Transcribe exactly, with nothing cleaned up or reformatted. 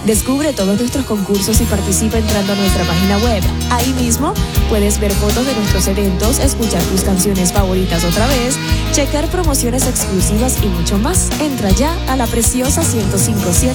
Descubre todos nuestros concursos y participa entrando a nuestra página web. Ahí mismo puedes ver fotos de nuestros eventos, escuchar tus canciones favoritas otra vez, checar promociones exclusivas y mucho más. Entra ya a la preciosa ciento cinco punto siete